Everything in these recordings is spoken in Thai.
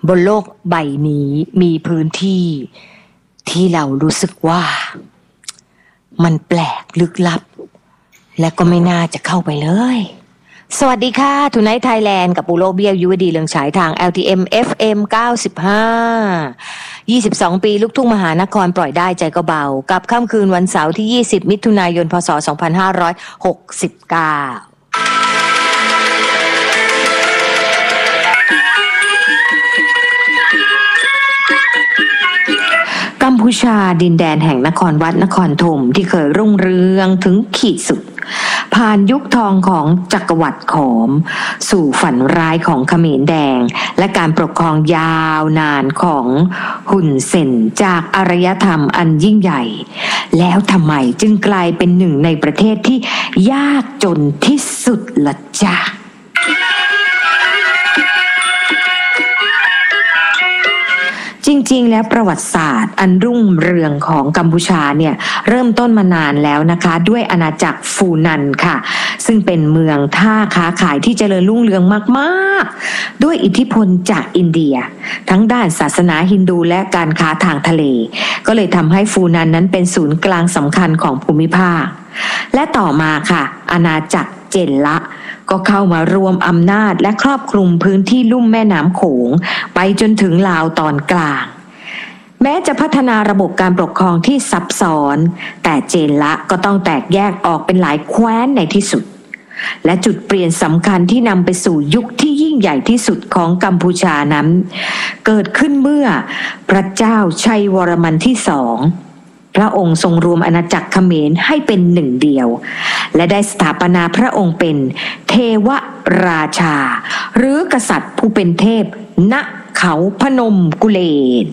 บนโลกใบนี้มีพื้นที่ที่เรารู้สึกว่ามันแปลกลึกลับและก็ไม่น่าจะเข้าไปเลยสวัสดีค่ะทูไนท์ไทยแลนด์กับปูโรเบี้ยวยุวดีเรืองฉายทาง LTM FM 95 22 ปีลูกทุ่งมหานครปล่อยได้ใจก็เบากับค่ำคืนวันเสาร์ที่20มิถุนายนพศ2569กัมพูชาดินแดนแห่งนครวัดนครธมที่เคยรุ่งเรืองถึงขีดสุดผ่านยุคทองของจักรวรรดิขอมสู่ฝันร้ายของเขมรแดงและการปกครองยาวนานของหุ่นเซนจากอารยธรรมอันยิ่งใหญ่แล้วทำไมจึงกลายเป็นหนึ่งในประเทศที่ยากจนที่สุดล่ะจ๊ะจริงๆแล้วประวัติศาสตร์อันรุ่งเรืองของกัมพูชาเนี่ยเริ่มต้นมานานแล้วนะคะด้วยอาณาจักรฟูนันค่ะซึ่งเป็นเมืองท่าค้าขายที่เจริญรุ่งเรืองมากๆด้วยอิทธิพลจากอินเดียทั้งด้านศาสนาฮินดูและการค้าทางทะเลก็เลยทำให้ฟูนันนั้นเป็นศูนย์กลางสำคัญของภูมิภาคและต่อมาค่ะอาณาจักรเจนละก็เข้ามารวมอำนาจและครอบคลุมพื้นที่ลุ่มแม่น้ำโขงไปจนถึงลาวตอนกลางแม้จะพัฒนาระบบการปกครองที่ซับซ้อนแต่เจนละก็ต้องแตกแยกออกเป็นหลายแคว้นในที่สุดและจุดเปลี่ยนสำคัญที่นำไปสู่ยุคที่ยิ่งใหญ่ที่สุดของกัมพูชานั้นเกิดขึ้นเมื่อพระเจ้าชัยวรมันที่สองพระองค์ทรงรวมอาณาจักรเขมรให้เป็นหนึ่งเดียวและได้สถาปนาพระองค์เป็นเทวราชาหรือกษัตริย์ผู้เป็นเทพณเขาพนมกุเลน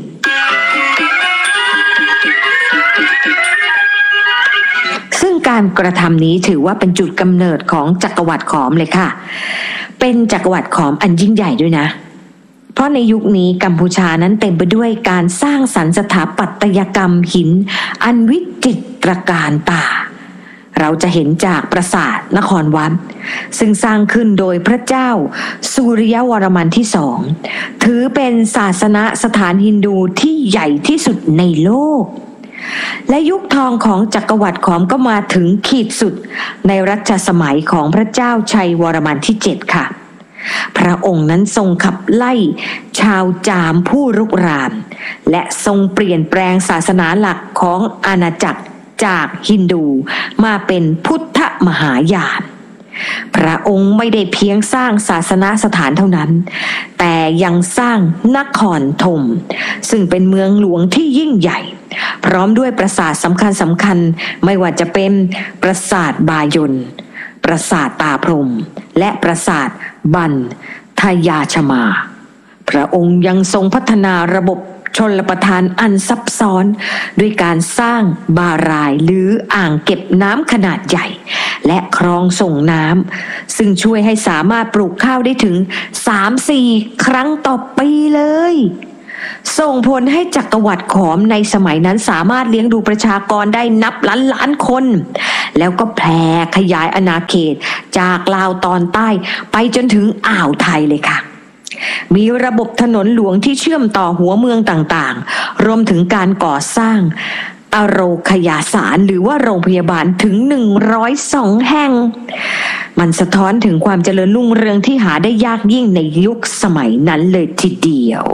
ซึ่งการกระทำนี้ถือว่าเป็นจุดกำเนิดของจักรวรรดิขอมเลยค่ะเป็นจักรวรรดิขอมอันยิ่งใหญ่ด้วยนะเพราะในยุคนี้กัมพูชานั้นเต็มไปด้วยการสร้างสรรค์สถาปัตยกรรมหินอันวิจิตรการตาเราจะเห็นจากปราสาทนครวัดซึ่งสร้างขึ้นโดยพระเจ้าสุริยวรมันที่สองถือเป็นศาสนสถานฮินดูที่ใหญ่ที่สุดในโลกและยุคทองของจักรวรรดิขอมก็มาถึงขีดสุดในรัชสมัยของพระเจ้าชัยวรมันที่7ค่ะพระองค์นั้นทรงขับไล่ชาวจามผู้รุกรานและทรงเปลี่ยนแปลงศาสนาหลักของอาณาจักรจากฮินดูมาเป็นพุทธมหายานพระองค์ไม่ได้เพียงสร้างศาสนสถานเท่านั้นแต่ยังสร้างนครธมซึ่งเป็นเมืองหลวงที่ยิ่งใหญ่พร้อมด้วยปราสาทสำคัญไม่ว่าจะเป็นปราสาทบายนปราสาทตาพรหมและปราสาทบันทยาชมาพระองค์ยังทรงพัฒนาระบบชลประทานอันซับซ้อนด้วยการสร้างบารายหรืออ่างเก็บน้ำขนาดใหญ่และคลองส่งน้ำซึ่งช่วยให้สามารถปลูกข้าวได้ถึง 3-4 ครั้งต่อปีเลยส่งผลให้จักรวรรดิขอมในสมัยนั้นสามารถเลี้ยงดูประชากรได้นับล้านคนแล้วก็แผ่ขยายอาณาเขตจากลาวตอนใต้ไปจนถึงอ่าวไทยเลยค่ะมีระบบถนนหลวงที่เชื่อมต่อหัวเมืองต่างๆรวมถึงการก่อสร้างอโรคยาสารหรือว่าโรงพยาบาลถึง102แห่งมันสะท้อนถึงความเจริญรุ่งเรืองที่หาได้ยากยิ่งในยุคสมัยนั้นเลยทีเดียว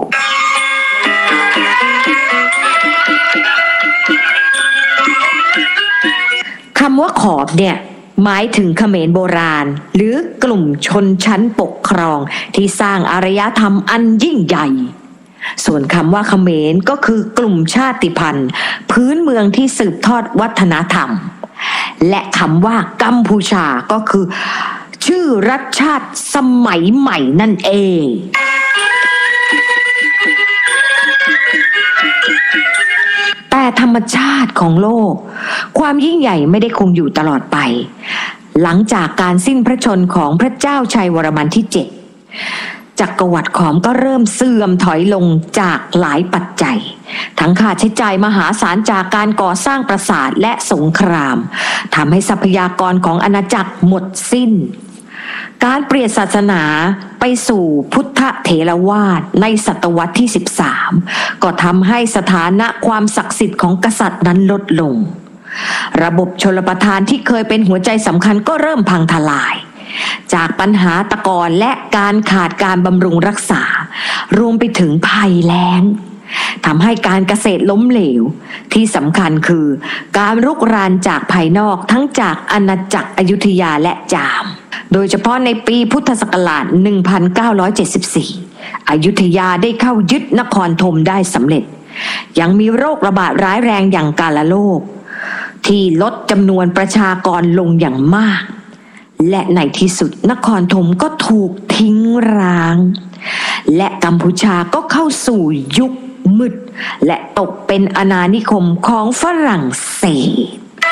คำว่าขอบเนี่ยหมายถึงเขมรโบราณหรือกลุ่มชนชั้นปกครองที่สร้างอารยธรรมอันยิ่งใหญ่ส่วนคำว่าเขมรก็คือกลุ่มชาติพันธุ์พื้นเมืองที่สืบทอดวัฒนธรรมและคำว่ากัมพูชาก็คือชื่อรัฐชาติสมัยใหม่นั่นเองแต่ธรรมชาติของโลกความยิ่งใหญ่ไม่ได้คงอยู่ตลอดไปหลังจากการสิ้นพระชนม์ของพระเจ้าชัยวรมันที่7จักรวรรดิขอมก็เริ่มเสื่อมถอยลงจากหลายปัจจัยทั้งค่าใช้จ่ายมหาศาลจากการก่อสร้างปราสาทและสงครามทำให้ทรัพยากรของอาณาจักรหมดสิ้นการเปลี่ยนศาสนาไปสู่พุทธเถรวาทในศตวรรษที่13ก็ทำให้สถานะความศักดิ์สิทธิ์ของกษัตริย์นั้นลดลงระบบชลประทานที่เคยเป็นหัวใจสำคัญก็เริ่มพังทลายจากปัญหาตะกอนและการขาดการบำรุงรักษารวมไปถึงภัยแล้งทำให้การเกษตรล้มเหลวที่สำคัญคือการรุกรานจากภายนอกทั้งจากอาณาจักรอยุธยาและจามโดยเฉพาะในปีพุทธศักราช 1974 อยุธยาได้เข้ายึดนครธมได้สำเร็จยังมีโรคระบาดร้ายแรงอย่างกาฬโรคที่ลดจำนวนประชากรลงอย่างมากและในที่สุดนครธมก็ถูกทิ้งร้างและกัมพูชาก็เข้าสู่ยุคมืดและตกเป็นอาณานิคมของฝรั่งเศส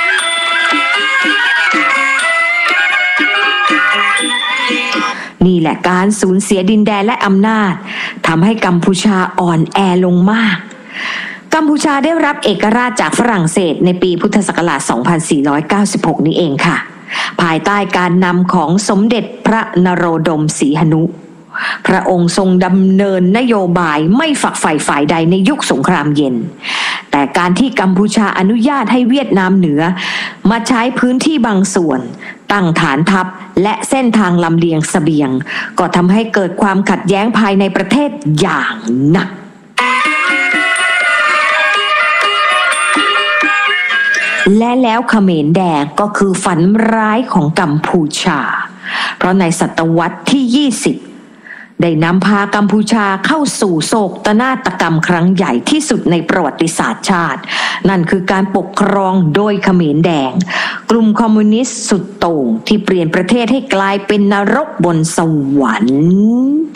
นี่แหละการสูญเสียดินแดนและอำนาจทำให้กัมพูชาอ่อนแอลงมากกัมพูชาได้รับเอกราชจากฝรั่งเศสในปีพุทธศักราช 2496 นี้เองค่ะภายใต้การนำของสมเด็จพระนโรดมศรีหนุพระองค์ทรงดำเนินนโยบายไม่ฝักใฝ่ฝ่ายใดในยุคสงครามเย็นแต่การที่กัมพูชาอนุญาตให้เวียดนามเหนือมาใช้พื้นที่บางส่วนตั้งฐานทัพและเส้นทางลำเลียงเสบียงก็ทำให้เกิดความขัดแย้งภายในประเทศอย่างหนักและแล้วเขมรแดงก็คือฝันร้ายของกัมพูชาเพราะในศตวรรษที่ 20ได้นำพากัมพูชาเข้าสู่โศกนาฏกรรมครั้งใหญ่ที่สุดในประวัติศาสตร์ชาตินั่นคือการปกครองโดยเขมรแดงกลุ่มคอมมิวนิสต์สุดโต่งที่เปลี่ยนประเทศให้กลายเป็นนรกบนสวรรค์